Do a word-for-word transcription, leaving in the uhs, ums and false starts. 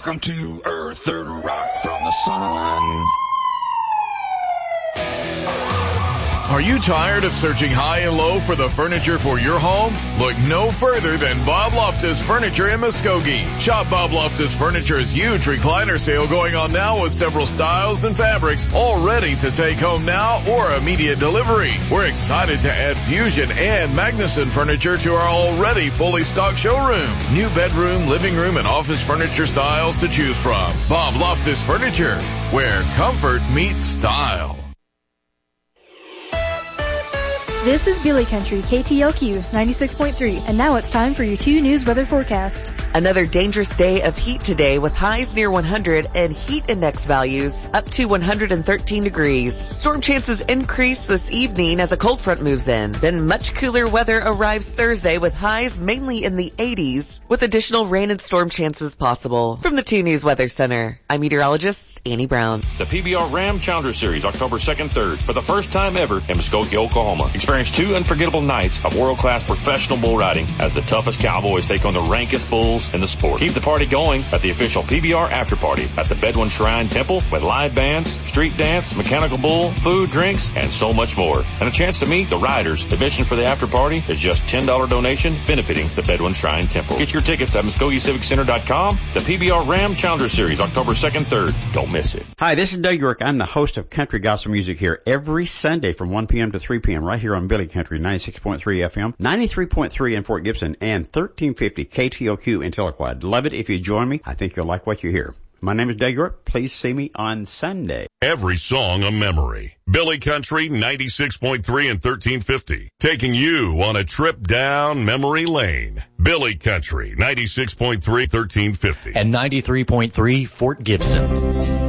Welcome to Earth, third rock from the sun. Are you tired of searching high and low for the furniture for your home? Look no further than Bob Loftus Furniture in Muskogee. Shop Bob Loftus Furniture's huge recliner sale going on now with several styles and fabrics all ready to take home now or immediate delivery. We're excited to add Fusion and Magnuson furniture to our already fully stocked showroom. New bedroom, living room, and office furniture styles to choose from. Bob Loftus Furniture, where comfort meets style. This is Billy Country, K T L Q ninety-six point three, and now it's time for your two news weather forecast. Another dangerous day of heat today with highs near one hundred and heat index values up to one hundred thirteen degrees. Storm chances increase this evening as a cold front moves in. Then much cooler weather arrives Thursday with highs mainly in the eighties with additional rain and storm chances possible. From the two News Weather Center, I'm meteorologist Annie Brown. The P B R Ram Challenger Series, October second, third, for the first time ever in Muskogee, Oklahoma. Experience two unforgettable nights of world-class professional bull riding as the toughest cowboys take on the rankest bulls in the sport. Keep the party going at the official P B R after party at the Bedouin Shrine Temple with live bands, street dance, mechanical bull, food, drinks, and so much more. And a chance to meet the riders. Admission for the after party is just ten dollars donation benefiting the Bedouin Shrine Temple. Get your tickets at Muskogee Civic Center dot com. The P B R Ram Challenger Series, October second, third. Don't miss it. Hi, this is Doug York. I'm the host of Country Gospel Music here every Sunday from one p.m. to three p.m. right here on Billy Country ninety-six point three F M, ninety-three point three in Fort Gibson, and thirteen fifty K T O Q in Tahlequah. Love it if you join me. I think you'll like what you hear. My name is Doug York. Please see me on Sunday. Every song a memory. Billy Country ninety-six point three and thirteen fifty. Taking you on a trip down memory lane. Billy Country ninety-six point three, thirteen fifty. And ninety-three point three Fort Gibson.